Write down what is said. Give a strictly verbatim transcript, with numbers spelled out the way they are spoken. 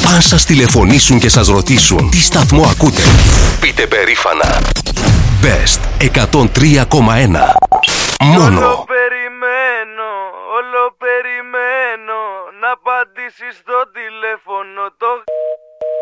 Αν σας τηλεφωνήσουν και σας ρωτήσουν τι σταθμό ακούτε, πείτε περήφανα Best εκατόν τρία κόμμα ένα. Μόνο. Όλο περιμένω, όλο περιμένω να απαντήσεις στο τηλέφωνο. Το